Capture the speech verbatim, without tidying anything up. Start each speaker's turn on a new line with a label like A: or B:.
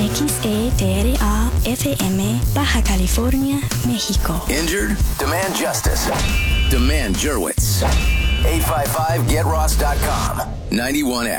A: X E T R A F M, Baja California, México.
B: Injured? Demand justice. Demand Jurwitz. eight five five get ross dot com. ninety-one X.